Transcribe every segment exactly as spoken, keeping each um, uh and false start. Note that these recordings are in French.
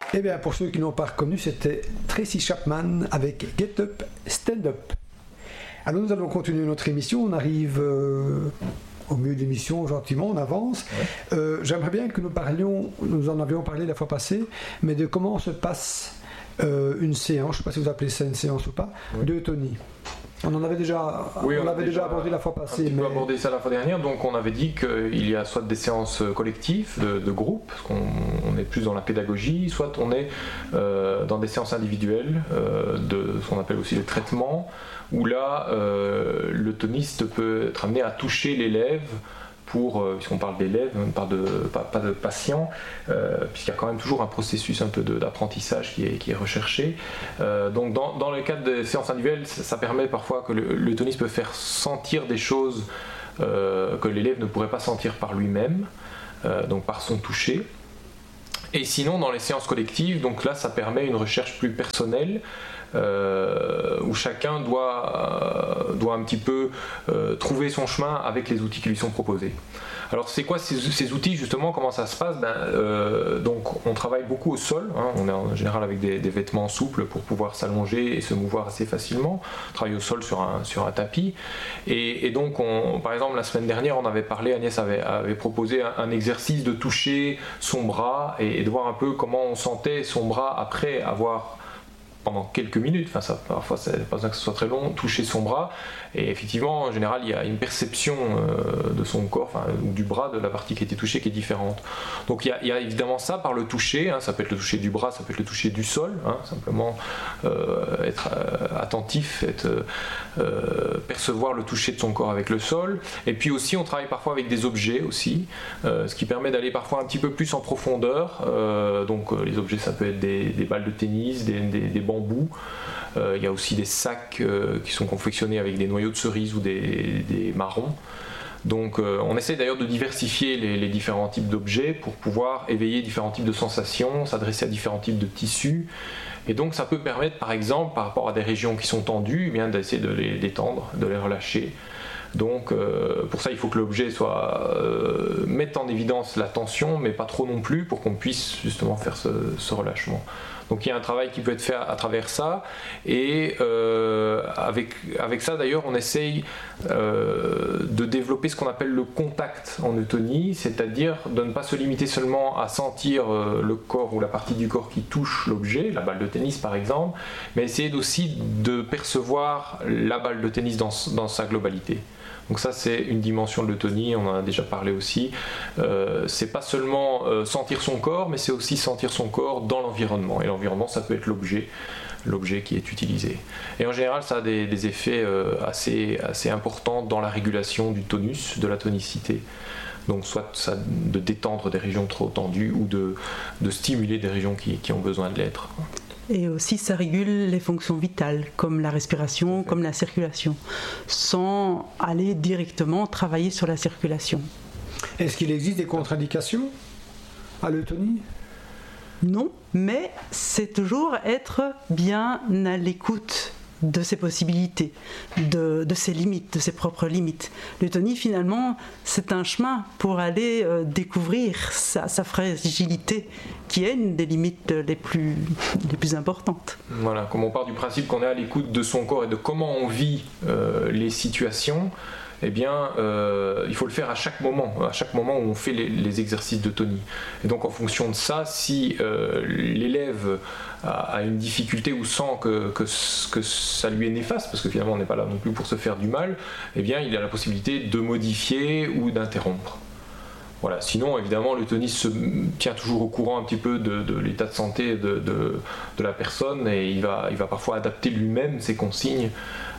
Eh bien, pour ceux qui n'ont pas reconnu, c'était Tracy Chapman avec Get Up, Stand Up. Alors nous allons continuer notre émission, on arrive euh, au milieu de l'émission gentiment, on avance. Ouais. Euh, j'aimerais bien que nous parlions, nous en avions parlé la fois passée, mais de comment se passe euh, une séance, je ne sais pas si vous appelez ça une séance ou pas, oui. de Tony. On en avait déjà, oui, on, on l'avait déjà, déjà abordé la fois passée. Un petit mais... peu abordé ça la fois dernière, donc on avait dit qu'il y a soit des séances collectives, de, de groupe, parce qu'on on est plus dans la pédagogie, soit on est euh, dans des séances individuelles, euh, de ce qu'on appelle aussi le traitement, où là, euh, le toniste peut être amené à toucher l'élève, pour, euh, puisqu'on parle d'élèves, on ne parle de, pas, pas de patients, euh, puisqu'il y a quand même toujours un processus un peu de, d'apprentissage qui est, qui est recherché. Euh, donc dans, dans le cadre des séances individuelles, ça, ça permet parfois que le, le toniste peut faire sentir des choses euh, que l'élève ne pourrait pas sentir par lui-même, euh, donc par son toucher. Et sinon, dans les séances collectives, donc là, ça permet une recherche plus personnelle, Euh, où chacun doit, euh, doit un petit peu euh, trouver son chemin avec les outils qui lui sont proposés. Alors c'est quoi ces, ces outils justement, comment ça se passe? ben, euh, Donc on travaille beaucoup au sol, hein, on est en général avec des, des vêtements souples pour pouvoir s'allonger et se mouvoir assez facilement, on travaille au sol sur un, sur un tapis, et, et donc on, par exemple la semaine dernière on avait parlé, Agnès avait, avait proposé un, un exercice de toucher son bras et, et de voir un peu comment on sentait son bras après avoir pendant quelques minutes, enfin ça, parfois c'est pas besoin que ce soit très long, toucher son bras, et effectivement en général il y a une perception euh, de son corps, enfin, ou du bras, de la partie qui a été touchée qui est différente. Donc il y a, il y a évidemment ça par le toucher, hein, ça peut être le toucher du bras, ça peut être le toucher du sol, hein, simplement euh, être euh, attentif, être, euh, percevoir le toucher de son corps avec le sol, et puis aussi on travaille parfois avec des objets aussi, euh, ce qui permet d'aller parfois un petit peu plus en profondeur, euh, donc euh, les objets ça peut être des, des balles de tennis, des, des, des bancs bambou. Euh, il y a aussi des sacs euh, qui sont confectionnés avec des noyaux de cerises ou des, des marrons. Donc euh, on essaie d'ailleurs de diversifier les, les différents types d'objets pour pouvoir éveiller différents types de sensations, s'adresser à différents types de tissus. Et donc ça peut permettre par exemple par rapport à des régions qui sont tendues, eh bien, d'essayer de les détendre, de les relâcher. Donc euh, pour ça il faut que l'objet soit euh, mette en évidence la tension mais pas trop non plus pour qu'on puisse justement faire ce, ce relâchement. Donc il y a un travail qui peut être fait à, à travers ça, et euh, avec, avec ça d'ailleurs on essaye euh, de développer ce qu'on appelle le contact en eutonie, c'est-à-dire de ne pas se limiter seulement à sentir euh, le corps ou la partie du corps qui touche l'objet, la balle de tennis par exemple, mais essayer aussi de percevoir la balle de tennis dans, dans sa globalité. Donc ça c'est une dimension de l'eutonie, on en a déjà parlé aussi. Euh, c'est pas seulement euh, sentir son corps, mais c'est aussi sentir son corps dans l'environnement. Et l'environnement ça peut être l'objet, l'objet qui est utilisé. Et en général ça a des, des effets euh, assez, assez importants dans la régulation du tonus, de la tonicité. Donc soit ça, de détendre des régions trop tendues ou de, de stimuler des régions qui, qui ont besoin de l'être. Et aussi ça régule les fonctions vitales comme la respiration, comme la circulation, sans aller directement travailler sur la circulation. Est-ce qu'il existe des contre-indications à l'eutonie ? Non, mais c'est toujours être bien à l'écoute de ses possibilités, de, de ses limites, de ses propres limites. L'eutonie, finalement, c'est un chemin pour aller euh, découvrir sa, sa fragilité, qui est une des limites les plus, les plus importantes. Voilà, comme on part du principe qu'on est à l'écoute de son corps et de comment on vit euh, les situations, eh bien, euh, il faut le faire à chaque moment, à chaque moment où on fait les, les exercices d'eutonie. Et donc, en fonction de ça, si euh, l'élève a, a une difficulté ou sent que, que, que ça lui est néfaste, parce que finalement, on n'est pas là non plus pour se faire du mal, eh bien, il a la possibilité de modifier ou d'interrompre. Voilà. Sinon, évidemment, l'eutoniste se tient toujours au courant un petit peu de, de l'état de santé de, de, de la personne, et il va, il va parfois adapter lui-même ses consignes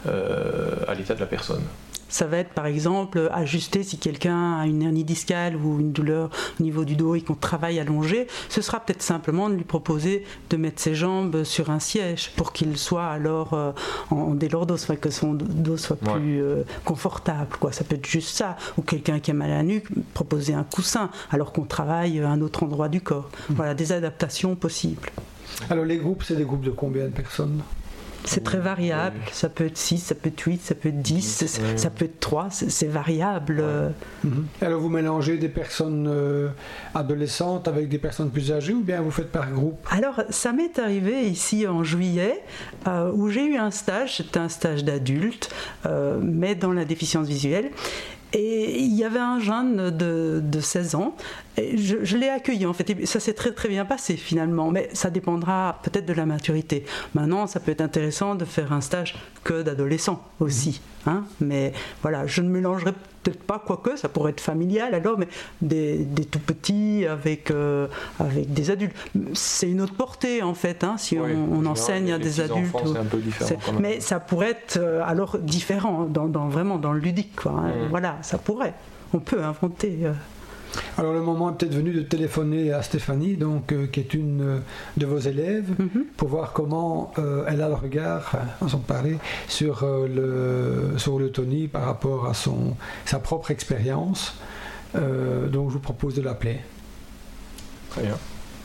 euh, à l'état de la personne. Ça va être par exemple ajuster si quelqu'un a une hernie discale ou une douleur au niveau du dos et qu'on travaille allongé, ce sera peut-être simplement de lui proposer de mettre ses jambes sur un siège pour qu'il soit alors euh, en délordose, enfin, que son dos soit plus ouais. euh, confortable, quoi. Ça peut être juste ça. Ou quelqu'un qui a mal à la nuque, proposer un coussin alors qu'on travaille à un autre endroit du corps. Mmh. Voilà, des adaptations possibles. Alors les groupes, c'est des groupes de combien de personnes ? C'est très variable, oui. Ça peut être six, ça peut être huit, ça peut être dix, oui. Ça peut être trois, c'est, c'est variable. Ouais. Mm-hmm. Alors vous mélangez des personnes euh, adolescentes avec des personnes plus âgées ou bien vous faites par groupe? Alors ça m'est arrivé ici en juillet euh, où j'ai eu un stage, c'était un stage d'adulte, euh, mais dans la déficience visuelle. Et il y avait un jeune de, de seize ans, et je, je l'ai accueilli en fait, et ça s'est très très bien passé finalement, mais ça dépendra peut-être de la maturité. Maintenant, ça peut être intéressant de faire un stage que d'adolescents aussi, hein, mais voilà, je ne mélangerai peut-être pas, quoique ça pourrait être familial alors, mais des, des tout petits avec, euh, avec des adultes. C'est une autre portée en fait, hein, si oui, on, on enseigne à des adultes. Enfants, ou, c'est un peu différent quand même. Mais ça pourrait être euh, alors différent, dans, dans, vraiment dans le ludique, quoi, hein, mmh. Voilà, ça pourrait. On peut inventer. Euh. Alors le moment est peut-être venu de téléphoner à Stéphanie, donc, euh, qui est une euh, de vos élèves, mm-hmm. pour voir comment euh, elle a le regard, en son parler, sur, euh, le, sur le Tony par rapport à son, sa propre expérience. Euh, donc je vous propose de l'appeler. Très bien.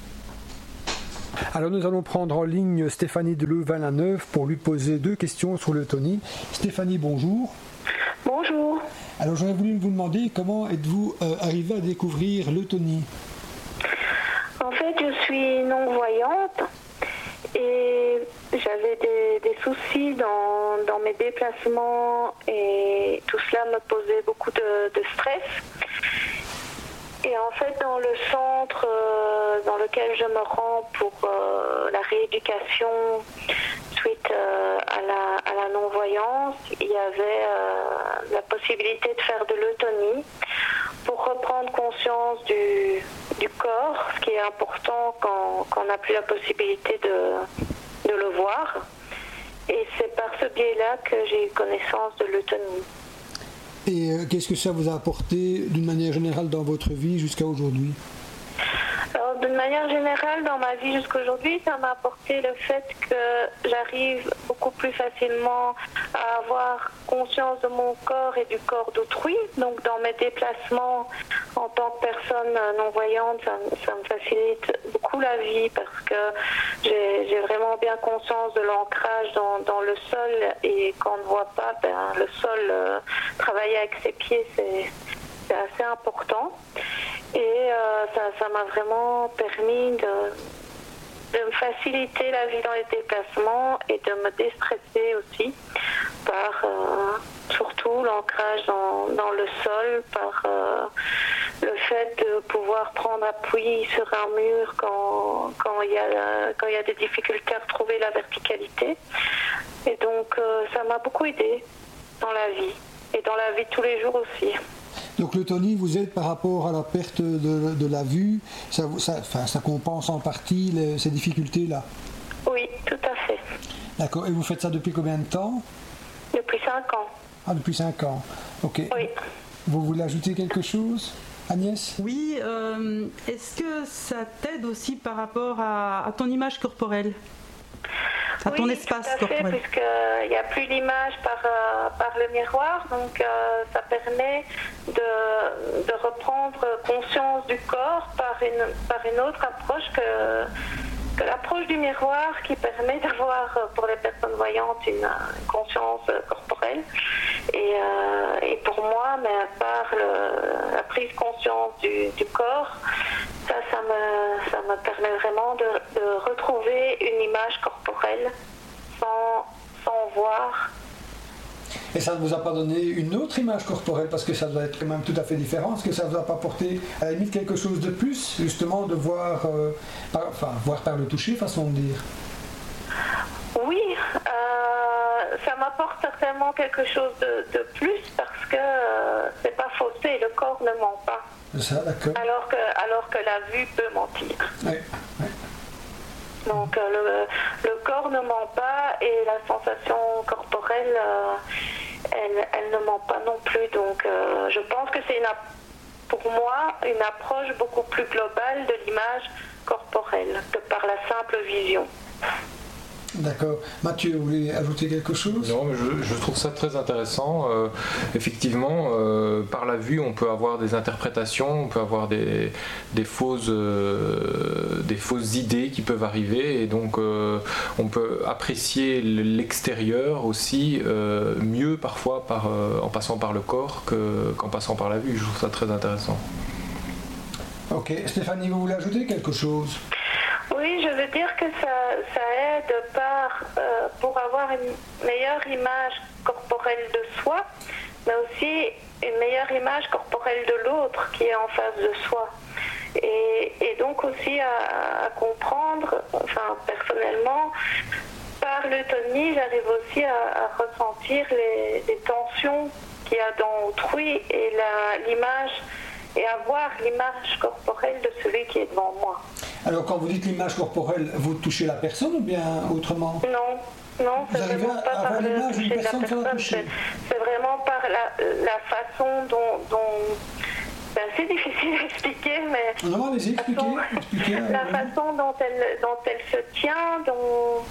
Alors nous allons prendre en ligne Stéphanie de Louvain-la-Neuve pour lui poser deux questions sur le Tony. Stéphanie, bonjour. Bonjour. Alors j'aurais voulu vous demander comment êtes-vous euh, arrivée à découvrir le Tony? En fait, je suis non-voyante et j'avais des, des soucis dans, dans mes déplacements et tout cela me posait beaucoup de, de stress. Et en fait, dans le centre euh, dans lequel je me rends pour euh, la rééducation suite euh, à la, à la non-voyance, il y avait euh, la possibilité de faire de l'eutonie pour reprendre conscience du, du corps, ce qui est important quand, quand on n'a plus la possibilité de, de le voir. Et c'est par ce biais-là que j'ai eu connaissance de l'eutonie. Et euh, qu'est-ce que ça vous a apporté d'une manière générale dans votre vie jusqu'à aujourd'hui? Alors, d'une manière générale, dans ma vie jusqu'à aujourd'hui, ça m'a apporté le fait que j'arrive beaucoup plus facilement à avoir conscience de mon corps et du corps d'autrui. Donc, dans mes déplacements en tant que personne non-voyante, ça, ça me facilite beaucoup la vie parce que j'ai, j'ai vraiment bien conscience de l'ancrage dans, dans le sol et quand on ne voit pas, ben, le sol, euh, travailler avec ses pieds, c'est, c'est assez important. Et euh, ça, ça m'a vraiment permis de, de me faciliter la vie dans les déplacements et de me déstresser aussi par euh, surtout l'ancrage dans, dans le sol, par euh, le fait de pouvoir prendre appui sur un mur quand, quand, il y a, quand il y a des difficultés à retrouver la verticalité. Et donc euh, ça m'a beaucoup aidé dans la vie et dans la vie de tous les jours aussi. Donc le Tony vous aide par rapport à la perte de, de la vue, ça, ça, enfin, ça compense en partie les, ces difficultés-là? Oui, tout à fait. D'accord, et vous faites ça depuis combien de temps? Depuis cinq ans. Ah, depuis cinq ans, ok. Oui. Vous voulez ajouter quelque chose, Agnès? Oui, euh, est-ce que ça t'aide aussi par rapport à, à ton image corporelle? À ton oui, espace tout à fait, corporel. Puisqu'il n'y a plus l'image par, euh, par le miroir, donc euh, ça permet de, de reprendre conscience du corps par une, par une autre approche que, que l'approche du miroir qui permet d'avoir pour les personnes voyantes une, une conscience corporelle. Et, euh, et pour moi, mais par le, la prise conscience du, du corps, ça, ça me, ça me permet vraiment de, de retrouver une image corporelle sans, sans voir. Et ça ne vous a pas donné une autre image corporelle parce que ça doit être quand même tout à fait différent. Est-ce que ça ne vous a pas apporté à la limite quelque chose de plus, justement, de voir, euh, par, enfin, voir par le toucher, façon de dire? Oui, euh, ça m'apporte certainement quelque chose de, de plus parce que euh, c'est pas faussé, le corps ne ment pas. Ça, d'accord. Alors que, alors que la vue peut mentir. Oui, oui. Donc euh, le, le corps ne ment pas et la sensation corporelle, euh, elle, elle ne ment pas non plus. Donc euh, je pense que c'est une, pour moi une approche beaucoup plus globale de l'image corporelle que par la simple vision. D'accord. Mathieu, vous voulez ajouter quelque chose? Non, mais je, je trouve ça très intéressant. Euh, effectivement, euh, par la vue, on peut avoir des interprétations, on peut avoir des, des fausses, euh, des fausses idées qui peuvent arriver, et donc euh, on peut apprécier l'extérieur aussi euh, mieux parfois par, euh, en passant par le corps que, qu'en passant par la vue. Je trouve ça très intéressant. Ok, Stéphanie, vous voulez ajouter quelque chose? Oui, je veux dire que ça, ça aide par, euh, pour avoir une meilleure image corporelle de soi, mais aussi une meilleure image corporelle de l'autre qui est en face de soi. Et, et donc aussi à, à comprendre, enfin personnellement, par l'eutonie, j'arrive aussi à, à ressentir les, les tensions qu'il y a dans autrui et la, l'image, et à voir l'image corporelle de celui qui est devant moi. Alors quand vous dites l'image corporelle, vous touchez la personne ou bien autrement? Non, non, c'est vraiment pas par le toucher de la personne, c'est, c'est vraiment par la, la façon dont... dont ben, c'est difficile à expliquer, mais... Non, allez-y, expliquez, expliquez. La façon dont elle, dont elle se tient, dont...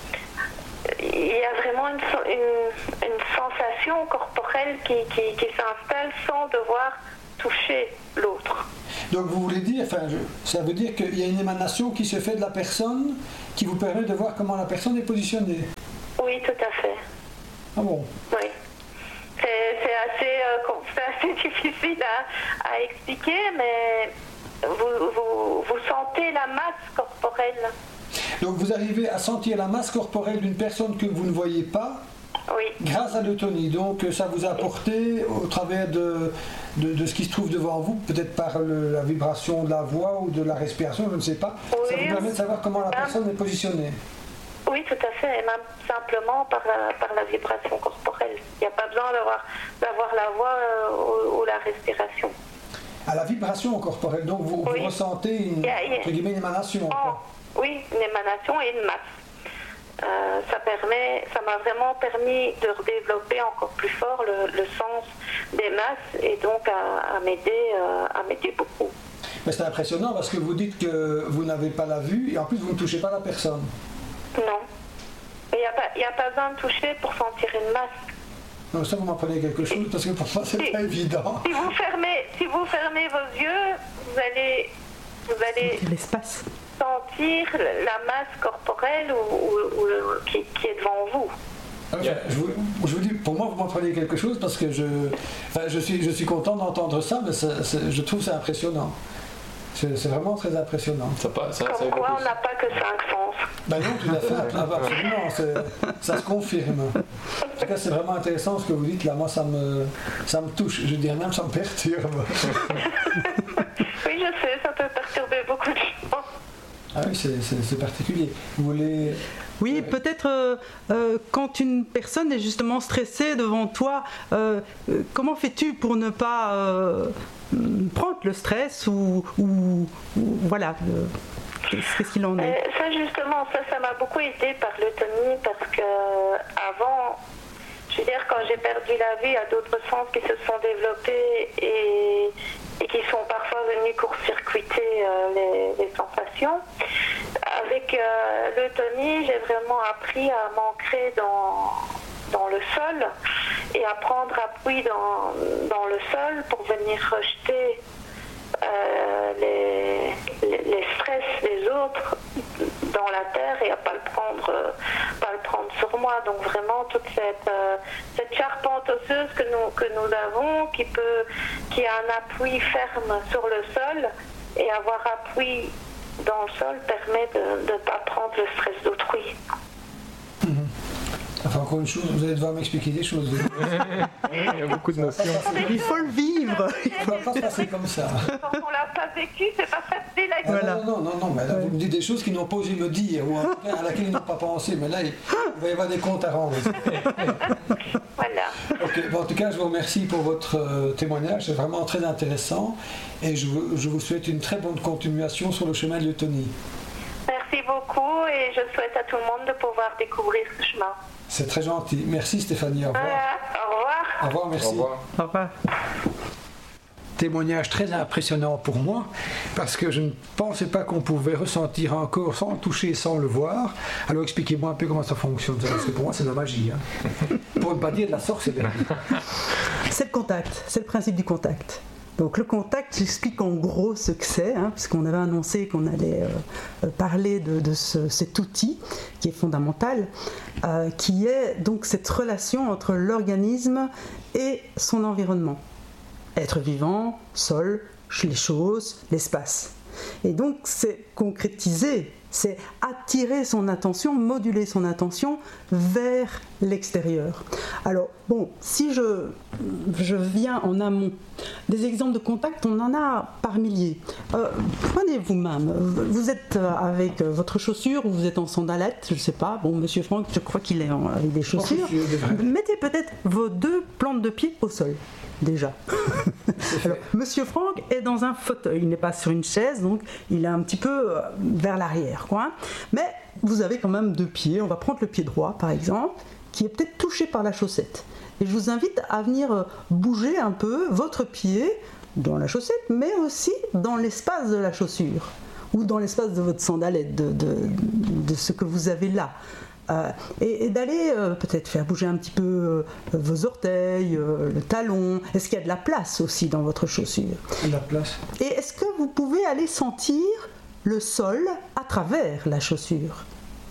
Il y a vraiment une, une, une sensation corporelle qui, qui, qui s'installe sans devoir toucher l'autre. Donc vous voulez dire, enfin, je, ça veut dire qu'il y a une émanation qui se fait de la personne qui vous permet de voir comment la personne est positionnée? Oui, tout à fait. Ah bon? Oui. C'est, c'est, assez, euh, c'est assez difficile à, à expliquer, mais vous, vous, vous sentez la masse corporelle. Donc vous arrivez à sentir la masse corporelle d'une personne que vous ne voyez pas? Oui. Grâce à l'eutonie, donc ça vous a apporté au travers de, de, de ce qui se trouve devant vous, peut-être par le, la vibration de la voix ou de la respiration, je ne sais pas, oui, ça vous permet de savoir comment la personne est positionnée. Oui, tout à fait, et même simplement par la, par la vibration corporelle. Il n'y a pas besoin d'avoir, d'avoir la voix euh, ou, ou la respiration. À la vibration corporelle, donc vous, oui. vous ressentez une, yeah, yeah. entre guillemets, une émanation. Oh, oui, une émanation et une masse. Euh, ça permet, ça m'a vraiment permis de redévelopper encore plus fort le, le sens des masses et donc à, à m'aider, euh, à m'aider beaucoup. Mais c'est impressionnant parce que vous dites que vous n'avez pas la vue et en plus vous ne touchez pas la personne. Non, il n'y a pas, il n'y a pas besoin de toucher pour sentir une masse. Non, ça vous m'apprenez quelque chose parce que pour moi c'est si, pas évident. Si vous fermez, si vous fermez vos yeux, vous allez, vous allez l'espace. sentir la masse corporelle ou, ou, ou, qui, qui est devant vous. Alors, je, je, vous, je vous dis, pour moi, vous m'apprenez quelque chose parce que je, enfin, je, suis, je suis content d'entendre ça, mais ça, je trouve ça impressionnant. C'est, c'est vraiment très impressionnant. Ça, ça, Comme ça quoi, on n'a pas que cinq sens. Ben non, tout à fait, absolument, c'est, ça se confirme. En tout cas, c'est vraiment intéressant ce que vous dites, là, moi, ça me, ça me touche, je dirais même, ça me perturbe. Oui, je sais, ça peut perturber beaucoup de gens. Ah oui, c'est, c'est, c'est particulier. Vous voulez... Oui, peut-être euh, euh, quand une personne est justement stressée devant toi, euh, euh, comment fais-tu pour ne pas euh, prendre le stress ou, ou, ou voilà, euh, qu'est-ce qu'il en est? euh, Ça justement, ça, ça m'a beaucoup aidé par l'eutonie parce que avant, je veux dire, quand j'ai perdu la vue, il y a d'autres sens qui se sont développés et, et qui sont parfois venus court-circuiter euh, les, les sensations. Avec euh, l'eutonie, j'ai vraiment appris à m'ancrer dans, dans le sol et à prendre appui dans, dans le sol pour venir rejeter euh, les, les, les stress des autres dans la terre et à pas le prendre, euh, pas le prendre sur moi. Donc vraiment toute cette, euh, cette charpente osseuse que nous, que nous avons qui, peut, qui a un appui ferme sur le sol et avoir appui dans le sol permet de ne pas prendre le stress d'autrui. Mmh. Enfin, encore une chose, vous allez devoir m'expliquer des choses. Il y a beaucoup de notions. Il faut le vivre. Il ne va pas se passer comme ça. Quand on ne l'a pas vécu, c'est pas facile à ah, voilà. Non, non, non, non, mais là, vous me dites des choses qu'ils n'ont pas osé me dire, ou à laquelle ils n'ont pas pensé, mais là, il va y avoir des comptes à rendre. Voilà. Okay. Bon, en tout cas, je vous remercie pour votre euh, témoignage, c'est vraiment très intéressant, et je vous, je vous souhaite une très bonne continuation sur le chemin de l'eutonie. Merci beaucoup, et je souhaite à tout le monde de pouvoir découvrir ce chemin. C'est très gentil. Merci Stéphanie, au revoir. Voilà. Au revoir. Au revoir, merci. Au revoir. Au revoir. Témoignage très impressionnant pour moi, parce que je ne pensais pas qu'on pouvait ressentir un corps sans le toucher, sans le voir. Alors expliquez-moi un peu comment ça fonctionne, parce que pour moi c'est de la magie. Hein. Pour ne pas dire de la sorcellerie. C'est le contact, c'est le principe du contact. Donc le contact, j'explique en gros ce que c'est, hein, puisqu'on avait annoncé qu'on allait euh, parler de, de ce, cet outil qui est fondamental, euh, qui est donc cette relation entre l'organisme et son environnement. Être vivant, sol, les choses, l'espace. Et donc c'est concrétiser, c'est attirer son attention, moduler son attention vers l'extérieur. Alors bon, si je, je viens en amont, des exemples de contact, on en a par milliers. Euh, prenez vous-même, vous êtes avec votre chaussure ou vous êtes en sandalette, je ne sais pas, bon monsieur Franck, je crois qu'il est en, avec des chaussures. Mettez peut-être vos deux plantes de pied au sol. Déjà. Alors, monsieur Franck est dans un fauteuil, il n'est pas sur une chaise, donc il est un petit peu vers l'arrière, quoi. Mais vous avez quand même deux pieds, on va prendre le pied droit par exemple, qui est peut-être touché par la chaussette. Et je vous invite à venir bouger un peu votre pied dans la chaussette, mais aussi dans l'espace de la chaussure, ou dans l'espace de votre sandalette, de, de, de ce que vous avez là. Euh, et, et d'aller euh, peut-être faire bouger un petit peu euh, vos orteils, euh, le talon. Est-ce qu'il y a de la place aussi dans votre chaussure ? De la place. Et est-ce que vous pouvez aller sentir le sol à travers la chaussure ?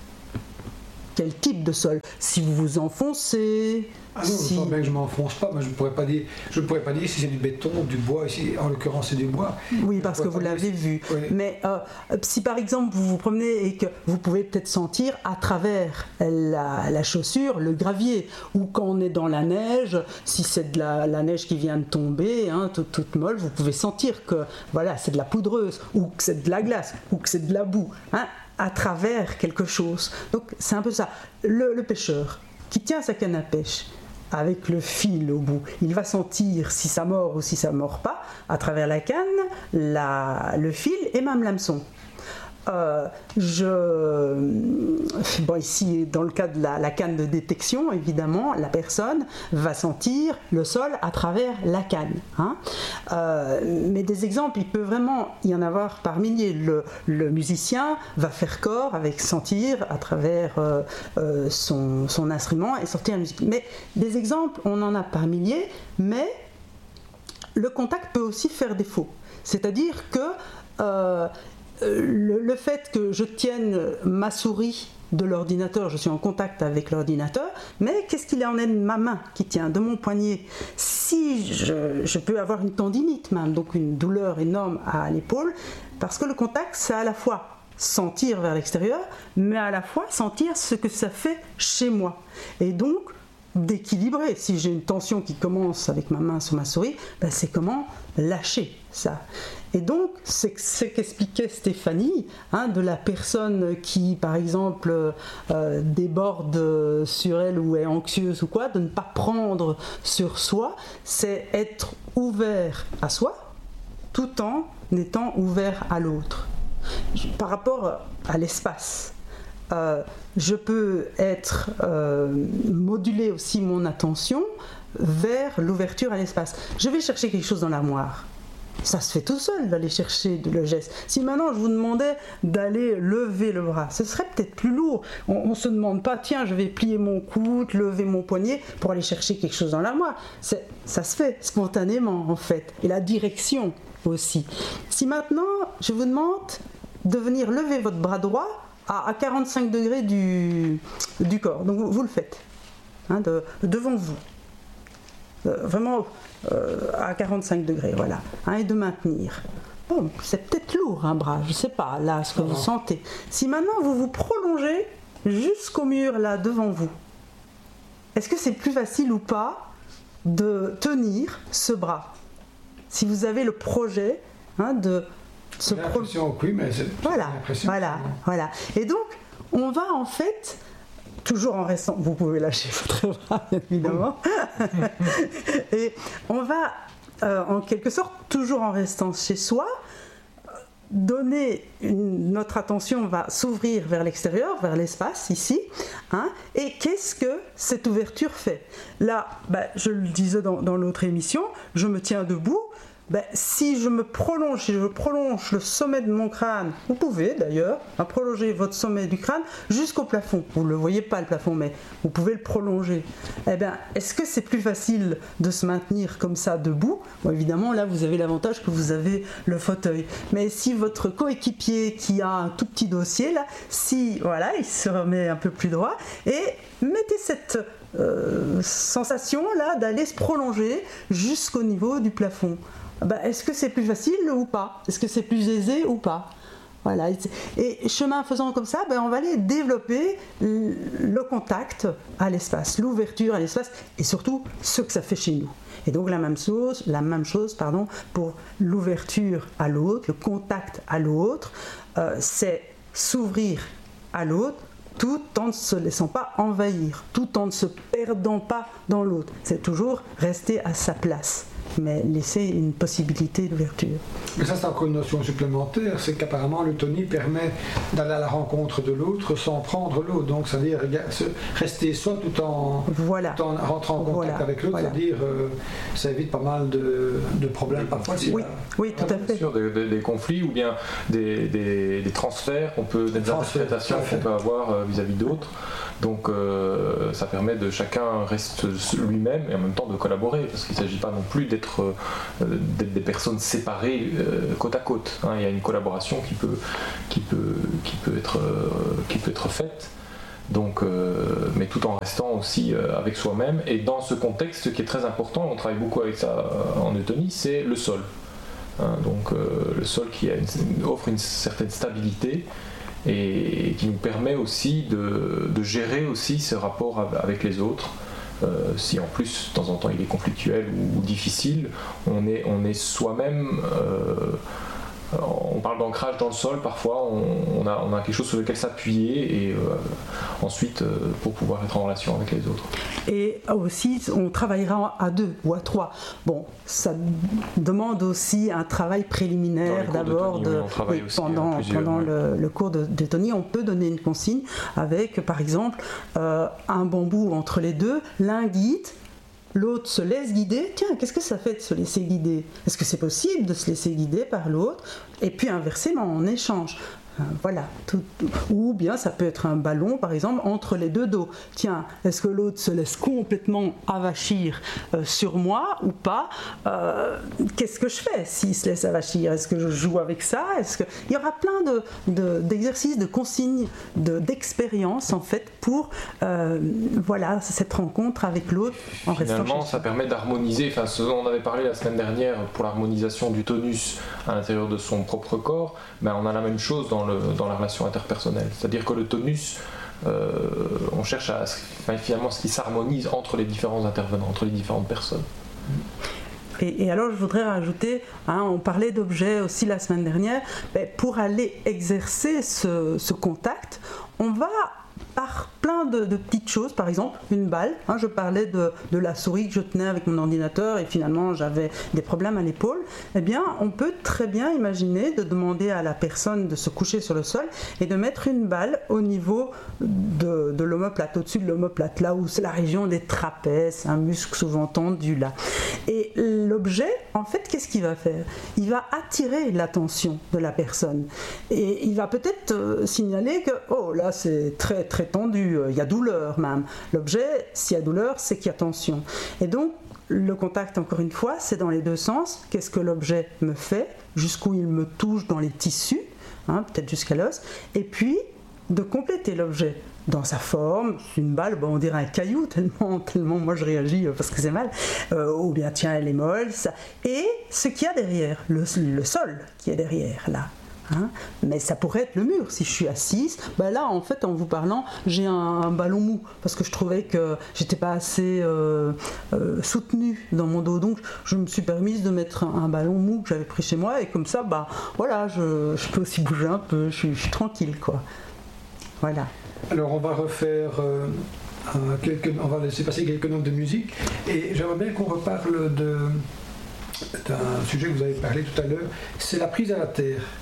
Quel type de sol ? Si vous vous enfoncez... Ah non, si... je sens bien que je ne m'enfonce pas, mais je ne pourrais pas dire, je ne pourrais pas dire si c'est du béton, du bois, ici, en l'occurrence c'est du bois. Oui, parce que vous l'avez vu. Oui. Mais euh, si par exemple vous vous promenez et que vous pouvez peut-être sentir à travers la, la chaussure le gravier, ou quand on est dans la neige, si c'est de la, la neige qui vient de tomber, hein, toute, toute molle, vous pouvez sentir que voilà, c'est de la poudreuse, ou que c'est de la glace, ou que c'est de la boue, hein, à travers quelque chose. Donc c'est un peu ça. Le, le pêcheur qui tient sa canne à pêche, avec le fil au bout, il va sentir si ça mord ou si ça mord pas à travers la canne, la, le fil et même l'hameçon. Euh, je, bon, ici, dans le cas de la, la canne de détection, évidemment, la personne va sentir le sol à travers la canne. Hein. Euh, mais des exemples, il peut vraiment y en avoir par milliers. Le, le musicien va faire corps avec sentir à travers euh, euh, son, son instrument et sortir la musique. Mais des exemples, on en a par milliers, mais le contact peut aussi faire défaut. C'est-à-dire que euh, Le, le fait que je tienne ma souris de l'ordinateur, je suis en contact avec l'ordinateur, mais qu'est-ce qu'il en est de ma main qui tient, de mon poignet ? Si je, je peux avoir une tendinite même, donc une douleur énorme à l'épaule, parce que le contact, c'est à la fois sentir vers l'extérieur, mais à la fois sentir ce que ça fait chez moi. Et donc, d'équilibrer. Si j'ai une tension qui commence avec ma main sur ma souris, ben c'est comment lâcher ça. Et donc, c'est ce qu'expliquait Stéphanie, hein, de la personne qui, par exemple, euh, déborde sur elle ou est anxieuse ou quoi, de ne pas prendre sur soi, c'est être ouvert à soi, tout en étant ouvert à l'autre. Par rapport à l'espace, euh, je peux être euh, moduler aussi mon attention vers l'ouverture à l'espace. Je vais chercher quelque chose dans l'armoire. Ça se fait tout seul d'aller chercher le geste. Si maintenant je vous demandais d'aller lever le bras, ce serait peut-être plus lourd. On ne se demande pas, tiens, je vais plier mon coude, lever mon poignet pour aller chercher quelque chose dans l'armoire. C'est, ça se fait spontanément en fait. Et la direction aussi. Si maintenant je vous demande de venir lever votre bras droit à, à quarante-cinq degrés du, du corps, donc vous, vous le faites, hein, de, devant vous. Euh, vraiment euh, à quarante-cinq degrés, voilà, hein, et de maintenir. Bon, c'est peut-être lourd un bras, je ne sais pas, là, ce que vous sentez. Si maintenant vous vous prolongez jusqu'au mur, là, devant vous, est-ce que c'est plus facile ou pas de tenir ce bras ? Si vous avez le projet, hein, de se prolonger. Oui, mais c'est voilà, voilà, voilà. Et donc, on va en fait... toujours en restant, vous pouvez lâcher votre bras évidemment, et on va euh, en quelque sorte, toujours en restant chez soi, donner une, notre attention va s'ouvrir vers l'extérieur, vers l'espace ici, hein, et qu'est-ce que cette ouverture fait ? Là, bah, je le disais dans, dans l'autre émission, je me tiens debout, ben, si je me prolonge, si je prolonge le sommet de mon crâne, vous pouvez d'ailleurs hein, prolonger votre sommet du crâne jusqu'au plafond. Vous ne le voyez pas le plafond, mais vous pouvez le prolonger. Eh bien, est-ce que c'est plus facile de se maintenir comme ça debout? Bon, évidemment, là, vous avez l'avantage que vous avez le fauteuil. Mais si votre coéquipier qui a un tout petit dossier, là, si, voilà, il se remet un peu plus droit, et mettez cette euh, sensation là d'aller se prolonger jusqu'au niveau du plafond. Ben, est-ce que c'est plus facile ou pas? Est-ce que c'est plus aisé ou pas? Voilà. Et chemin faisant comme ça, ben, on va aller développer le contact à l'espace, l'ouverture à l'espace et surtout ce que ça fait chez nous. Et donc la même chose, la même chose pardon, pour l'ouverture à l'autre, le contact à l'autre, euh, c'est s'ouvrir à l'autre tout en ne se laissant pas envahir, tout en ne se perdant pas dans l'autre. C'est toujours rester à sa place, mais laisser une possibilité d'ouverture. Mais ça, c'est encore une notion supplémentaire, c'est qu'apparemment l'eutonie permet d'aller à la rencontre de l'autre sans prendre l'autre. Donc, c'est-à-dire rester soi tout en, voilà. tout en rentrant en contact voilà. avec l'autre, voilà. c'est-à-dire euh, ça évite pas mal de, de problèmes parfois. Si oui, là, oui, tout à fait. Sûr, des, des, des conflits ou bien des, des, des transferts, qu'on peut, des transferts, interprétations qu'on peut avoir euh, vis-à-vis d'autres. Donc euh, ça permet de chacun reste lui-même et en même temps de collaborer, parce qu'il ne s'agit pas non plus d'être, euh, d'être des personnes séparées euh, côte à côte. Hein. Il y a une collaboration qui peut, qui peut, qui peut, être, euh, qui peut être faite. Donc, euh, mais tout en restant aussi euh, avec soi-même. Et dans ce contexte, ce qui est très important, on travaille beaucoup avec ça euh, en eutonie, c'est le sol. Hein. Donc euh, le sol qui a une, offre une certaine stabilité et qui nous permet aussi de, de gérer aussi ce rapport avec les autres. Euh, si en plus de temps en temps il est conflictuel ou, ou difficile, on est, on est soi-même, euh, on parle d'ancrage dans le sol, parfois on, on, a, on a quelque chose sur lequel s'appuyer et euh, ensuite euh, pour pouvoir être en relation avec les autres. Et aussi on travaillera à deux ou à trois. Bon, ça demande aussi un travail préliminaire d'abord de, oui, pendant, plusieurs, pendant ouais. le, le cours d'eutonie. On peut donner une consigne avec par exemple euh, un bambou entre les deux, l'un guide, l'autre se laisse guider. Tiens, qu'est-ce que ça fait de se laisser guider? Est-ce que c'est possible de se laisser guider par l'autre? Et puis inversement, on échange. Voilà. Tout, tout. Ou bien ça peut être un ballon, par exemple, entre les deux dos. Tiens, est-ce que l'autre se laisse complètement avachir euh, sur moi ou pas? euh, Qu'est-ce que je fais s'il se laisse avachir? Est-ce que je joue avec ça? Est-ce que... Il y aura plein de, de, d'exercices, de consignes, de, d'expériences en fait pour euh, voilà, cette rencontre avec l'autre en restant chez Finalement, ça permet d'harmoniser. Enfin, ce dont on avait parlé la semaine dernière pour l'harmonisation du tonus à l'intérieur de son propre corps, ben, on a la même chose dans le dans la relation interpersonnelle. C'est-à-dire que le tonus, euh, on cherche à enfin, finalement ce qui s'harmonise entre les différents intervenants, entre les différentes personnes. Et, et alors je voudrais rajouter, hein, on parlait d'objets aussi la semaine dernière, ben, pour aller exercer ce, ce contact, on va par plein de, de petites choses, par exemple une balle, hein, je parlais de, de la souris que je tenais avec mon ordinateur et finalement j'avais des problèmes à l'épaule. Eh bien on peut très bien imaginer de demander à la personne de se coucher sur le sol et de mettre une balle au niveau de, de l'omoplate, au-dessus de l'omoplate, là où c'est la région des trapèzes, un muscle souvent tendu là. Et l'objet, en fait, qu'est-ce qu'il va faire? Il va attirer l'attention de la personne et il va peut-être euh, signaler que oh là c'est très très tendu, il y a douleur même. L'objet, s'il y a douleur, c'est qu'il y a tension. Et donc, le contact, encore une fois, c'est dans les deux sens. Qu'est-ce que l'objet me fait? Jusqu'où il me touche dans les tissus, hein, peut-être jusqu'à l'os. Et puis, de compléter l'objet dans sa forme, une balle, bon, on dirait un caillou, tellement, tellement moi je réagis parce que c'est mal, euh, ou bien tiens, elle est molle, ça. Et ce qu'il y a derrière, le, le sol qui est derrière, là. Hein, mais ça pourrait être le mur. Si je suis assise, ben là en fait en vous parlant j'ai un, un ballon mou parce que je trouvais que j'étais pas assez euh, euh, soutenue dans mon dos, donc je me suis permise de mettre un, un ballon mou que j'avais pris chez moi et comme ça bah voilà je, je peux aussi bouger un peu, je suis, je suis tranquille quoi. Voilà. Alors on va refaire euh, un, quelques, on va laisser passer quelques notes de musique et j'aimerais bien qu'on reparle de, d'un sujet que vous avez parlé tout à l'heure, c'est la prise à la terre.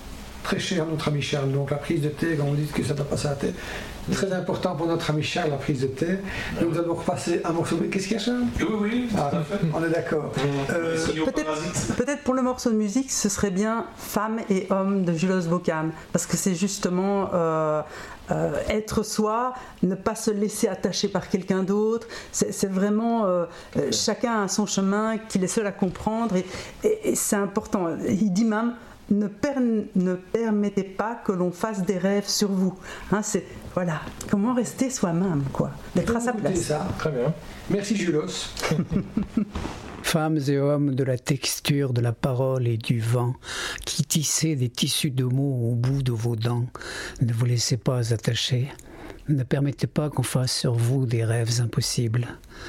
très cher à notre ami Charles. Donc la prise de thé, quand vous dites que ça doit passer à la tête, c'est très important pour notre ami Charles, la prise de thé. Donc nous allons repasser un morceau. Qu'est-ce qu'il y a, Charles? Oui, oui, ah, on est d'accord. Euh, peut-être, peut-être pour le morceau de musique, ce serait bien Femmes et Hommes de Julos Bocam, parce que c'est justement euh, euh, être soi, ne pas se laisser attacher par quelqu'un d'autre. C'est, c'est vraiment euh, euh, chacun a son chemin, qu'il est seul à comprendre, et, et, et c'est important. Il dit même ne, per, ne permettez pas que l'on fasse des rêves sur vous. Hein, c'est voilà, comment rester soi-même, quoi, d'être à sa place. Ça. Très bien. Merci Julos. Femmes et hommes de la texture de la parole et du vent, qui tissez des tissus de mots au bout de vos dents, ne vous laissez pas attacher, ne permettez pas qu'on fasse sur vous des rêves impossibles.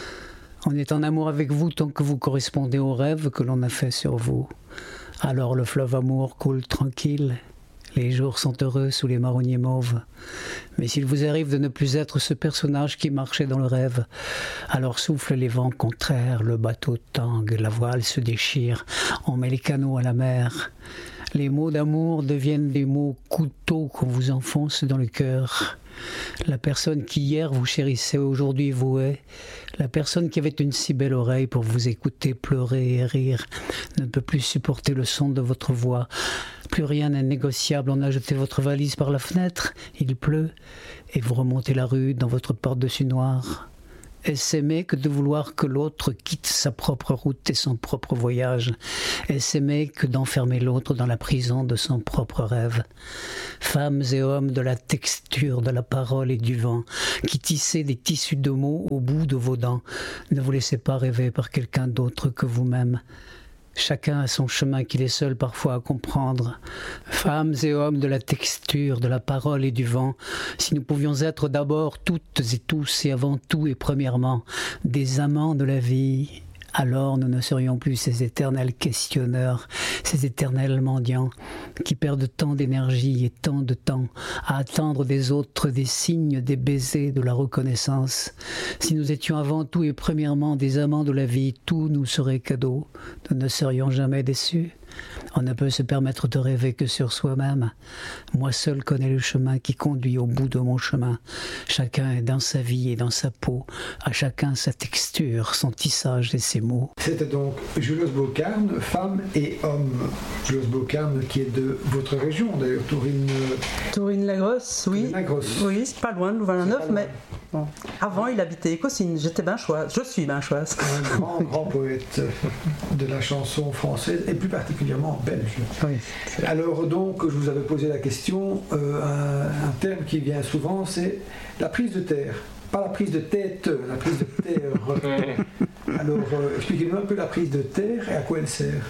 On est en amour avec vous tant que vous correspondez aux rêves que l'on a fait sur vous. Alors le fleuve amour coule tranquille, les jours sont heureux sous les marronniers mauves. Mais s'il vous arrive de ne plus être ce personnage qui marchait dans le rêve, alors soufflent les vents contraires, le bateau tangue, la voile se déchire, on met les canots à la mer. Les mots d'amour deviennent des mots couteaux qu'on vous enfonce dans le cœur. La personne qui hier vous chérissait aujourd'hui vous hait. La personne qui avait une si belle oreille pour vous écouter pleurer et rire ne peut plus supporter le son de votre voix. Plus rien n'est négociable, on a jeté votre valise par la fenêtre, il pleut, et vous remontez la rue dans votre par-dessus noir. Est-ce aimer que de vouloir que l'autre quitte sa propre route et son propre voyage? Est-ce aimer que d'enfermer l'autre dans la prison de son propre rêve? Femmes et hommes de la texture de la parole et du vent, qui tissez des tissus de mots au bout de vos dents, ne vous laissez pas rêver par quelqu'un d'autre que vous-même. Chacun a son chemin qu'il est seul parfois à comprendre. Femmes et hommes de la texture, de la parole et du vent, si nous pouvions être d'abord toutes et tous et avant tout et premièrement des amants de la vie, alors nous ne serions plus ces éternels questionneurs, ces éternels mendiants qui perdent tant d'énergie et tant de temps à attendre des autres des signes, des baisers, de la reconnaissance. Si nous étions avant tout et premièrement des amants de la vie, tout nous serait cadeau, nous ne serions jamais déçus. On ne peut se permettre de rêver que sur soi-même. Moi seul connais le chemin qui conduit au bout de mon chemin. Chacun est dans sa vie et dans sa peau, à chacun sa texture, son tissage et ses mots. C'était donc Julos Bocam, Femmes et Hommes. Julos Bocam qui est de votre région, d'ailleurs, Tourine... Tourine-la-Grosse, oui. Tourine-la-Grosse. Oui, c'est pas loin de Louvain-la-Neuve, mais bon. Avant il habitait Écossine, j'étais binchoise, je suis binchoise. Un grand, grand poète de la chanson française, et plus particulièrement belge. Oui. Alors donc, je vous avais posé la question, euh, un, un terme qui vient souvent, c'est la prise de terre. Pas la prise de tête, la prise de terre. Alors, euh, expliquez-nous un peu la prise de terre et à quoi elle sert.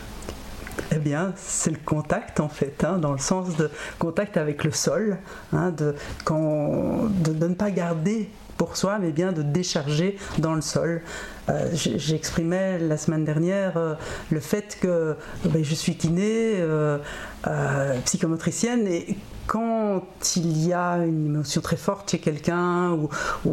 Eh bien, c'est le contact en fait, hein, dans le sens de contact avec le sol, hein, de, quand, de, de ne pas garder pour soi, mais bien de décharger dans le sol. Euh, j'exprimais la semaine dernière euh, le fait que ben, je suis kiné, euh, euh, psychomotricienne, et quand il y a une émotion très forte chez quelqu'un ou,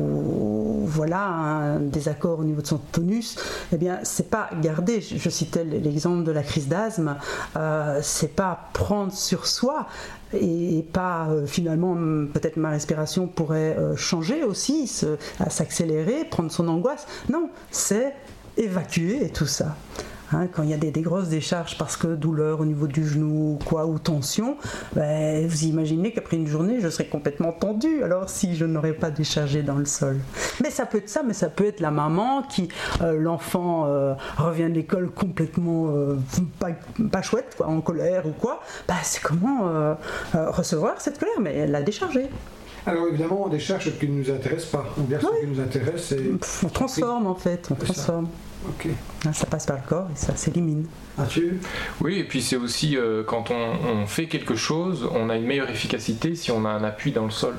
ou voilà un désaccord au niveau de son tonus, eh bien c'est pas garder. Je, je citais l'exemple de la crise d'asthme. Euh, c'est pas prendre sur soi. Et pas euh, finalement peut-être ma respiration pourrait euh, changer aussi, se, à s'accélérer, prendre son angoisse. Non, c'est évacuer tout ça. Hein, quand il y a des, des grosses décharges parce que douleur au niveau du genou quoi, ou tension, ben, vous imaginez qu'après une journée je serais complètement tendue alors si je n'aurais pas déchargé dans le sol. Mais ça peut être ça, mais ça peut être la maman qui, euh, l'enfant euh, revient de l'école complètement euh, pas, pas chouette, quoi, en colère ou quoi, ben, c'est comment euh, euh, recevoir cette colère, mais elle l'a déchargée. Alors évidemment, on décharge ce qui ne nous intéresse pas. On garde oui. ce qui nous intéresse. Et... On transforme en fait, on transforme. Ok. Ça passe par le corps et ça s'élimine. Mathieu ? Oui, et puis c'est aussi euh, quand on, on fait quelque chose, on a une meilleure efficacité si on a un appui dans le sol.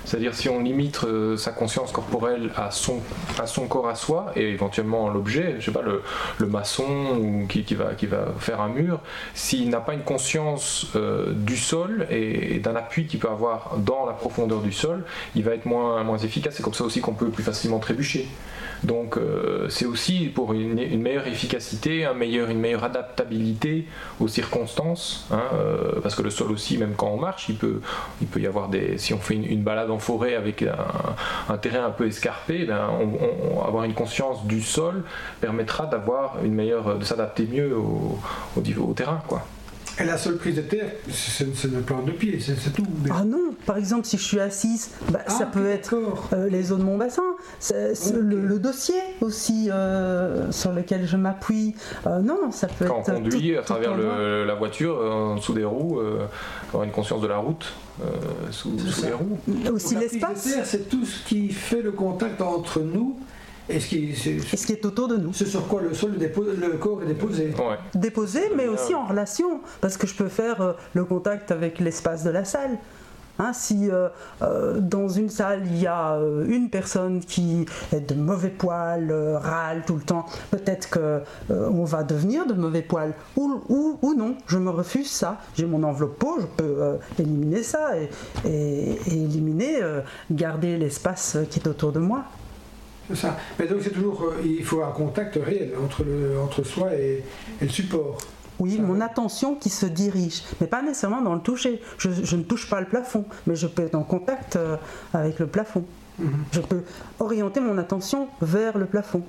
C'est-à-dire si on limite euh, sa conscience corporelle à son, à son corps à soi et éventuellement l'objet, je sais pas, le, le maçon ou qui, qui, va, qui va faire un mur, s'il n'a pas une conscience euh, du sol et, et d'un appui qu'il peut avoir dans la profondeur du sol, il va être moins, moins efficace. C'est comme ça aussi qu'on peut plus facilement trébucher. Donc euh, c'est aussi pour une, une meilleure efficacité, un meilleur, une meilleure adaptabilité aux circonstances, hein, euh, parce que le sol aussi, même quand on marche, il peut, il peut y avoir des... Si on fait une, une balade en forêt avec un, un terrain un peu escarpé, ben, on, on, avoir une conscience du sol permettra d'avoir une meilleure, de s'adapter mieux au, au, au, au terrain, quoi. Et la seule prise de terre, c'est, c'est le plan de pied, c'est, c'est tout. Mais... Ah non, par exemple, si je suis assise, bah, ah, ça peut être euh, les os de mon bassin, c'est, c'est okay. le, le dossier aussi euh, sur lequel je m'appuie. Euh, non, ça peut Quand être. Quand on conduit tout, à travers le, la voiture, en dessous des roues, euh, avoir une conscience de la route euh, sous, sous les roues. Aussi Donc, l'espace. La prise de terre, c'est tout ce qui fait le contact entre nous. Et ce, qui, c'est, et ce qui est autour de nous. C'est sur quoi le sol, dépose, le corps est déposé. Ouais. Déposé, mais aussi en relation, parce que je peux faire euh, le contact avec l'espace de la salle. Hein, si euh, euh, dans une salle il y a euh, une personne qui est de mauvais poil, euh, râle tout le temps, peut-être qu'on euh, va devenir de mauvais poil, ou, ou, ou non, je me refuse ça. J'ai mon enveloppe peau, je peux euh, éliminer ça et, et, et éliminer, euh, garder l'espace qui est autour de moi. C'est ça. Mais donc c'est toujours, euh, il faut un contact réel entre, le, entre soi et, et le support. Oui, ça mon va. attention qui se dirige, mais pas nécessairement dans le toucher. Je, je ne touche pas le plafond, mais je peux être en contact euh, avec le plafond. Mm-hmm. Je peux orienter mon attention vers le plafond.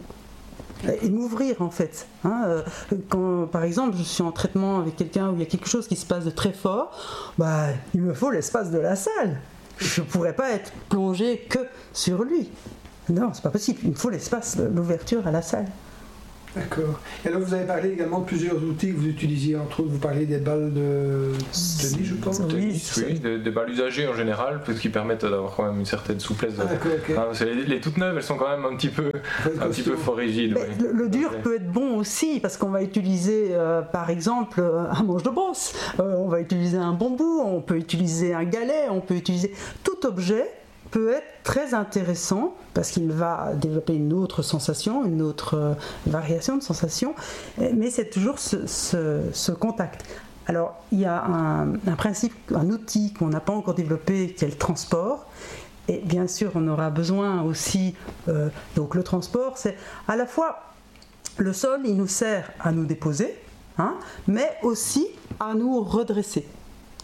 Et m'ouvrir en fait. Hein, euh, quand par exemple je suis en traitement avec quelqu'un où il y a quelque chose qui se passe de très fort, bah, il me faut l'espace de la salle. Je ne pourrais pas être plongé que sur lui. Non, c'est pas possible. Il me faut l'espace, l'ouverture à la salle. D'accord. Et alors vous avez parlé également de plusieurs outils que vous utilisiez, entre autres vous parlez des balles de tennis, je pense. Oui, oui, des, des balles usagées en général, parce qu'ils permettent d'avoir quand même une certaine souplesse. Ah, d'accord, okay. Hein, les, les toutes neuves, elles sont quand même un petit peu, un petit peu fort rigides. Ouais. Le, le dur peut être bon aussi, parce qu'on va utiliser euh, par exemple un manche de brosse, euh, on va utiliser un bambou, on peut utiliser un galet, on peut utiliser tout objet peut être très intéressant parce qu'il va développer une autre sensation, une autre euh, variation de sensation, mais c'est toujours ce, ce, ce contact. Alors il y a un, un principe, un outil qu'on n'a pas encore développé qui est le transport, et bien sûr on aura besoin aussi, euh, donc le transport c'est à la fois le sol, il nous sert à nous déposer, hein, mais aussi à nous redresser. D'accord ?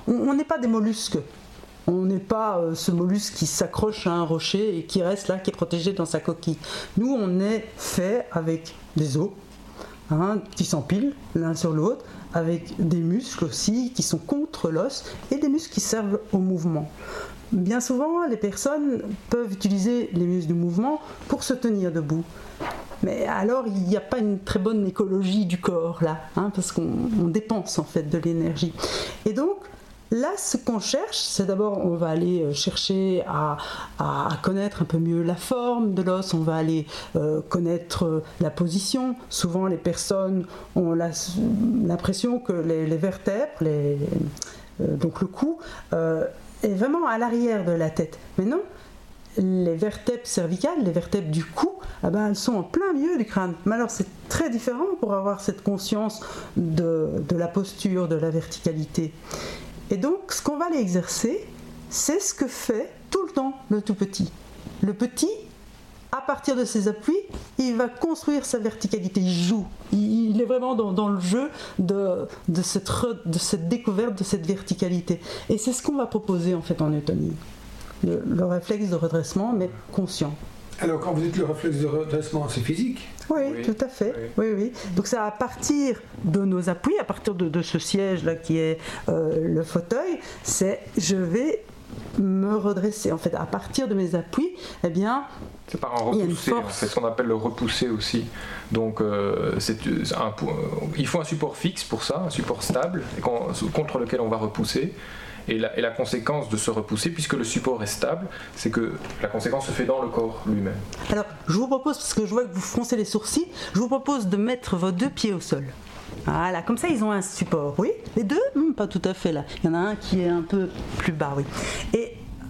On n'est pas des mollusques. On n'est pas euh, ce mollusque qui s'accroche à un rocher et qui reste là, qui est protégé dans sa coquille. Nous, on est fait avec des os, hein, qui s'empilent l'un sur l'autre, avec des muscles aussi qui sont contre l'os et des muscles qui servent au mouvement. Bien souvent, les personnes peuvent utiliser les muscles du mouvement pour se tenir debout. Mais alors, il n'y a pas une très bonne écologie du corps là, hein, parce qu'on on dépense en fait de l'énergie. Et donc, là, ce qu'on cherche, c'est d'abord, on va aller chercher à, à, à connaître un peu mieux la forme de l'os, on va aller euh, connaître la position. Souvent, les personnes ont la, l'impression que les, les vertèbres, les, euh, donc le cou, euh, est vraiment à l'arrière de la tête. Mais non, les vertèbres cervicales, les vertèbres du cou, eh ben, elles sont en plein milieu du crâne. Mais alors, c'est très différent pour avoir cette conscience de, de la posture, de la verticalité. Et donc, ce qu'on va aller exercer, c'est ce que fait tout le temps le tout petit. Le petit, à partir de ses appuis, il va construire sa verticalité, il joue. Il est vraiment dans, dans le jeu de, de, cette re, de cette découverte de cette verticalité. Et c'est ce qu'on va proposer en fait en autonomie. Le, le réflexe de redressement, mais conscient. Alors, quand vous dites le réflexe de redressement, c'est physique ? Oui, oui, tout à fait. Oui. Oui, oui. Donc c'est à partir de nos appuis, à partir de, de ce siège-là qui est euh, le fauteuil, c'est je vais me redresser. En fait, à partir de mes appuis, eh bien, c'est par un repousser, c'est ce qu'on appelle le repousser aussi. Donc, euh, c'est un, il faut un support fixe pour ça, un support stable, contre lequel on va repousser. Et la, et la conséquence de se repousser, puisque le support est stable, c'est que la conséquence se fait dans le corps lui-même. Alors, je vous propose, parce que je vois que vous froncez les sourcils, je vous propose de mettre vos deux pieds au sol. Voilà, comme ça ils ont un support. Oui, les deux hum, pas tout à fait là. Il y en a un qui est un peu plus bas, oui. Et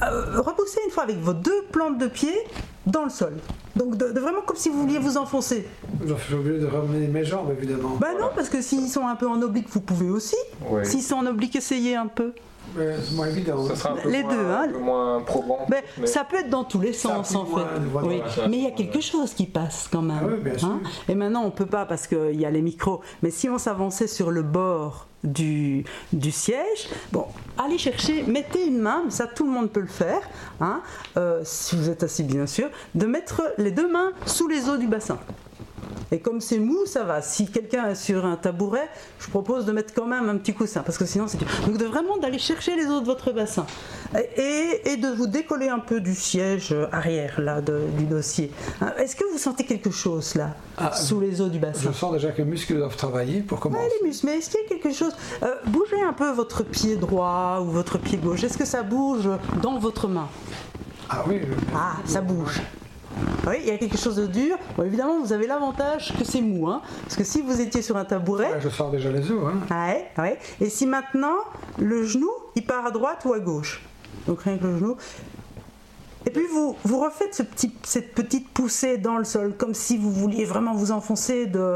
euh, repoussez une fois avec vos deux plantes de pied dans le sol. Donc de, de vraiment comme si vous vouliez vous enfoncer. Je suis obligé de ramener mes jambes, évidemment. Ben non, parce que s'ils sont un peu en oblique, vous pouvez aussi. Oui. S'ils sont en oblique, essayez un peu. Mais c'est moins évident. Ça sera un peu Les moins, deux, hein. un peu moins probant. Ben, mais... Ça peut être dans tous les sens Ça en appuie fait. moins, voilà. Oui. Ça, Mais il y a ouais. quelque chose qui passe quand même. Ah oui, bien sûr. Hein. Et maintenant on ne peut pas parce qu'il y a les micros. Mais si on s'avançait sur le bord du, du siège, bon, allez chercher, mettez une main, ça tout le monde peut le faire, hein, euh, si vous êtes assis bien sûr, de mettre les deux mains sous les os du bassin. Et comme c'est mou, ça va. Si quelqu'un est sur un tabouret, je propose de mettre quand même un petit coussin, parce que sinon c'est dur. Donc de vraiment d'aller chercher les os de votre bassin et, et de vous décoller un peu du siège arrière là de, du dossier. Est-ce que vous sentez quelque chose là Ah, sous les os du bassin? Je sens déjà que les muscles doivent travailler pour commencer. Ouais, les muscles. Mais est-ce qu'il y a quelque chose euh, bougez un peu votre pied droit ou votre pied gauche. Est-ce que ça bouge dans votre main? Ah oui. oui. Ah, ça bouge. Oui, il y a quelque chose de dur. Bon, évidemment, vous avez l'avantage que c'est mou, hein, parce que si vous étiez sur un tabouret, Ouais, je sens déjà les os. Hein. ouais, ouais. Et si maintenant le genou, il part à droite ou à gauche, donc rien que le genou. Et puis vous, vous refaites ce petit, cette petite poussée dans le sol, comme si vous vouliez vraiment vous enfoncer de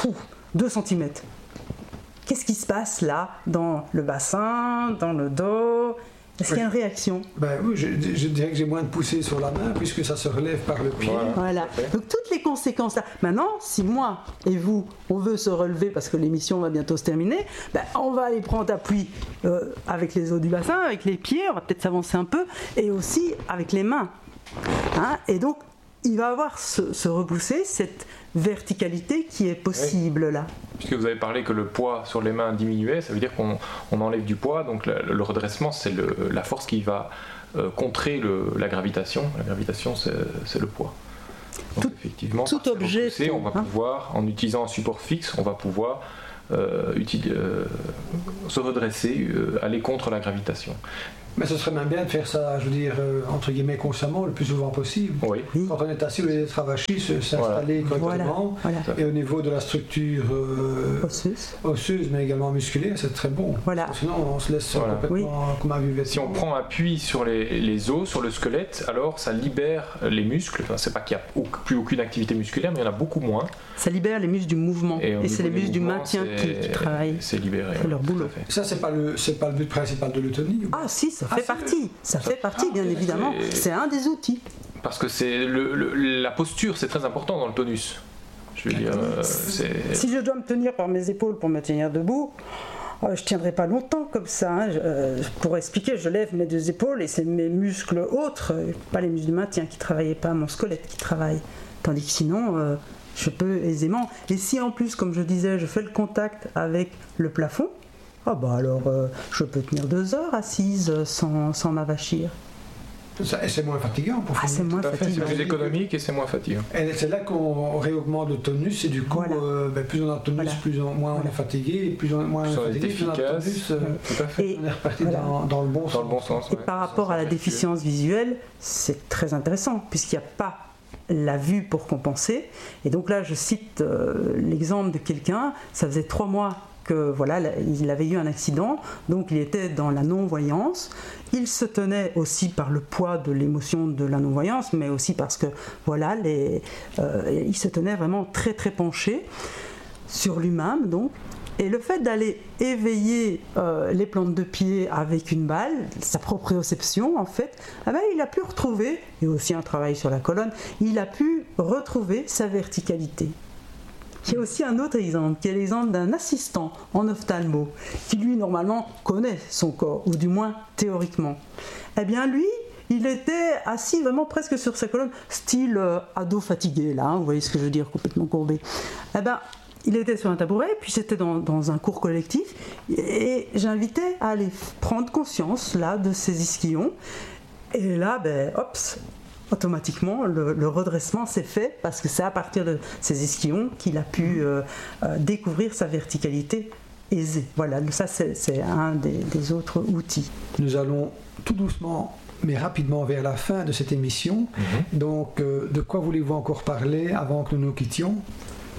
deux centimètres. Qu'est-ce qui se passe là, dans le bassin, dans le dos? Est-ce qu'il y a une réaction? Ben oui, je, je dirais que j'ai moins de poussée sur la main puisque ça se relève par le pied. Voilà. Voilà. Donc toutes les conséquences là. Maintenant, si moi et vous, on veut se relever parce que l'émission va bientôt se terminer, ben, on va aller prendre appui euh, avec les os du bassin, avec les pieds, on va peut-être s'avancer un peu, et aussi avec les mains. Hein, et donc, il va avoir se, se repousser cette verticalité qui est possible oui. là. Puisque vous avez parlé que le poids sur les mains diminuait, ça veut dire qu'on on enlève du poids, donc le, le redressement c'est le, la force qui va euh, contrer le, la gravitation. La gravitation c'est, c'est le poids. Donc tout, effectivement, tout objet, repousser, on va hein. pouvoir, en utilisant un support fixe, on va pouvoir euh, utiliser, euh, se redresser, euh, aller contre la gravitation. Mais ce serait même bien de faire ça, je veux dire, euh, entre guillemets, consciemment, le plus souvent possible. Oui. Quand on est assis, au lieu d'être avachi, s'installer voilà. correctement. Voilà. Voilà. Et au niveau de la structure euh, osseuse. osseuse, mais également musculaire, c'est très bon. Voilà. Sinon, on se laisse voilà. complètement oui. comme un vivet. Si on prend appui sur les, les os, sur le squelette, alors ça libère les muscles. Enfin, c'est pas qu'il n'y a plus aucune activité musculaire, mais il y en a beaucoup moins. Ça libère les muscles du mouvement. Et, et c'est les muscles du maintien qui, qui travaillent. C'est libéré. C'est leur boulot. Ça, c'est pas le, c'est pas le but principal de l'autonomie. Ah si, ça fait ah, partie. Ça, ça fait partie, ah, bien c'est, évidemment. C'est... c'est un des outils. Parce que c'est le, le, la posture, c'est très important dans le tonus. Je veux dire, euh, c'est... Si je dois me tenir par mes épaules pour me tenir debout, euh, je tiendrai pas longtemps comme ça. Hein. Je, euh, pour expliquer, je lève mes deux épaules et c'est mes muscles autres, pas les muscles du maintien qui travaillent, pas mon squelette qui travaille. Tandis que sinon, euh, je peux aisément. Et si en plus, comme je disais, je fais le contact avec le plafond, ah bah alors euh, je peux tenir deux heures assise sans, sans m'avachir. Ça, et c'est moins fatigant pour ah, finir. c'est moins fatigant. C'est plus économique et c'est moins fatigant. Et c'est là qu'on réaugmente le tonus et du coup, voilà. euh, ben, plus on a de tonus, voilà. plus on, moins voilà. on est fatigué, et plus on, moins on est fatigué, plus on a de tonus, euh, tout à fait. Et, on est reparti voilà. dans, dans le bon dans sens. Le bon sens et ouais. par rapport à la déficience visuelle, c'est très intéressant puisqu'il n'y a pas la vue pour compenser. Et donc là, je cite euh, l'exemple de quelqu'un, ça faisait trois mois que voilà, il avait eu un accident, donc il était dans la non-voyance. Il se tenait aussi par le poids de l'émotion de la non-voyance, mais aussi parce que voilà, les, euh, il se tenait vraiment très très penché sur lui-même, donc. Et le fait d'aller éveiller euh, les plantes de pied avec une balle, sa proprioception en fait, eh ben, il a pu retrouver, et aussi un travail sur la colonne, il a pu retrouver sa verticalité. Il y a aussi un autre exemple, qui est l'exemple d'un assistant en ophtalmo, qui lui normalement connaît son corps, ou du moins théoriquement. Eh bien lui, il était assis vraiment presque sur sa colonne, style euh, ado fatigué là, hein, vous voyez ce que je veux dire, complètement courbé. Eh bien, il était sur un tabouret, puis c'était dans, dans un cours collectif, et j'invitais à aller prendre conscience là de ces ischions. Et là, ben, hop, automatiquement, le, le redressement s'est fait, parce que c'est à partir de ces ischions qu'il a pu euh, euh, découvrir sa verticalité aisée. Voilà, ça c'est, c'est un des, des autres outils. Nous allons tout doucement mais rapidement vers la fin de cette émission. Mm-hmm. Donc, euh, de quoi voulez-vous encore parler avant que nous nous quittions ?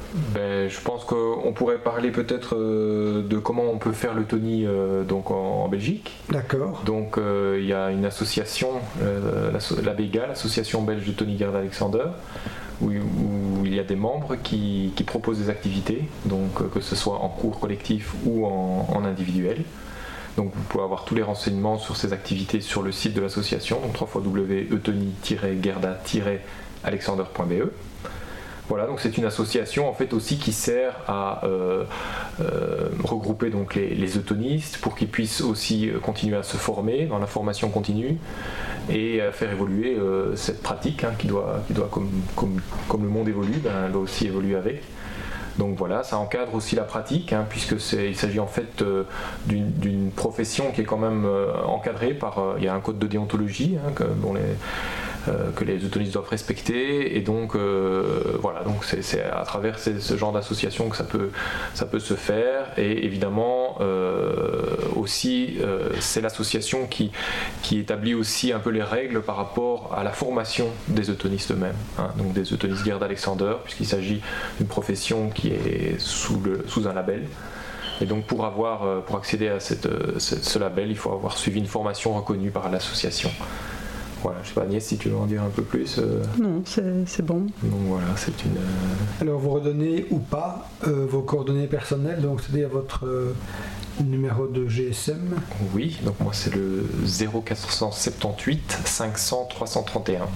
Ben, je pense qu'on pourrait parler peut-être euh, de comment on peut faire l'eutonie euh, donc en, en Belgique. D'accord. Donc euh, il y a une association, euh, la B E G A, l'association belge d'eutonie Gerd Alexander, où, où il y a des membres qui, qui proposent des activités, donc euh, que ce soit en cours collectif ou en, en individuel. Donc vous pouvez avoir tous les renseignements sur ces activités sur le site de l'association, donc w w w point eutonie tiret gerda tiret alexander point b e. Voilà, donc c'est une association en fait aussi qui sert à euh, euh, regrouper donc les, les eutonistes pour qu'ils puissent aussi continuer à se former dans la formation continue et à faire évoluer euh, cette pratique hein, qui doit, qui doit comme, comme, comme le monde évolue, ben, elle doit aussi évoluer avec. Donc voilà, ça encadre aussi la pratique, hein, puisque c'est, il s'agit en fait euh, d'une, d'une profession qui est quand même euh, encadrée par, euh, il y a un code de déontologie hein, que, dont les, euh, que les eutonistes doivent respecter, et donc euh, voilà, donc c'est, c'est à travers ces, ce genre d'association que ça peut, ça peut se faire, et évidemment euh, aussi euh, c'est l'association qui, qui établit aussi un peu les règles par rapport à la formation des eutonistes eux-mêmes, hein, donc des eutonistes Gerd Alexander, puisqu'il s'agit d'une profession qui est sous, le, sous un label. Et donc pour, avoir, pour accéder à cette, ce, ce label, il faut avoir suivi une formation reconnue par l'association. Voilà, je sais pas Agnès si tu veux en dire un peu plus. Euh... Non, c'est, c'est bon. Donc voilà, c'est une... Euh... Alors vous redonnez ou pas euh, vos coordonnées personnelles, donc c'est-à-dire votre euh, numéro de G S M. Oui, donc moi c'est le zéro quatre cent soixante-dix-huit cinq cents trois cent trente et un.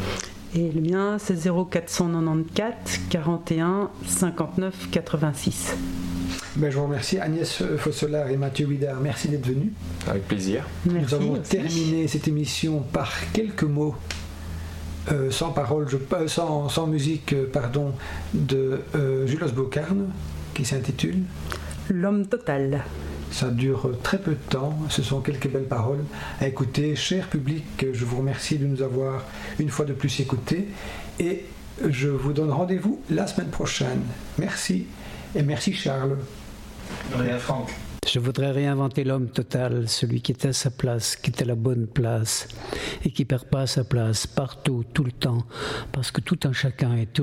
Et le mien, c'est zéro quatre cent quatre-vingt-quatorze quarante et un cinquante-neuf quatre-vingt-six. Ben, je vous remercie Agnès Fosselard et Mathieu Huidard, merci d'être venus. Avec plaisir. Merci Nous allons aussi. terminer cette émission par quelques mots, euh, sans parole, je, euh, sans, sans musique, euh, pardon, de euh, Julos Bocarne, qui s'intitule L'homme total. Ça dure très peu de temps, ce sont quelques belles paroles à écouter. Cher public, je vous remercie de nous avoir une fois de plus écoutés et je vous donne rendez-vous la semaine prochaine. Merci et merci Charles. Rien Franck. Je voudrais réinventer l'homme total, celui qui est à sa place, qui est à la bonne place et qui perd pas sa place partout, tout le temps, parce que tout un chacun est